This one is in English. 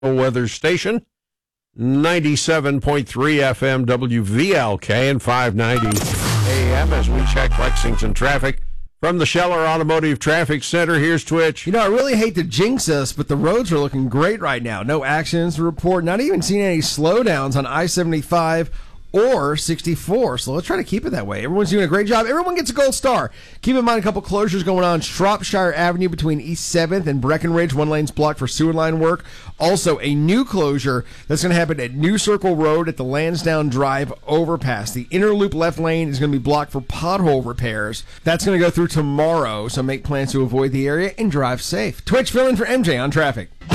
weather station, 97.3 FM WVLK and 590 AM as we check Lexington traffic. From the Scheller Automotive Traffic Center, here's Twitch. I really hate to jinx us, but the roads are looking great right now. No accidents to report, not even seeing any slowdowns on I-75 or 64. So let's try to keep it that way. Everyone's doing a great job. Everyone gets a gold star. Keep in mind a couple closures going on. Shropshire Avenue between East 7th and Breckenridge. One lane's blocked for sewer line work. Also, a new closure that's going to happen at New Circle Road at the Lansdowne Drive overpass. The inner loop left lane is going to be blocked for pothole repairs. That's going to go through tomorrow, so make plans to avoid the area and drive safe. Twitch, fill in for MJ on traffic.